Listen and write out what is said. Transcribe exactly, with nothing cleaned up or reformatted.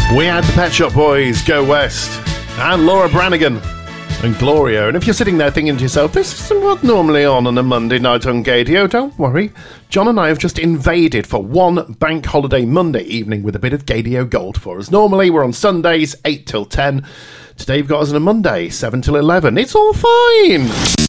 We had the Pet Shop Boys, Go West, and Laura Branigan and Gloria. And if you're sitting there thinking to yourself, this is what's normally on on a Monday night on Gadio, don't worry. John and I have just invaded for one bank holiday Monday evening with a bit of Gadio Gold for us. Normally we're on Sundays, eight till ten. Today we've got us on a Monday, seven till eleven. It's all fine.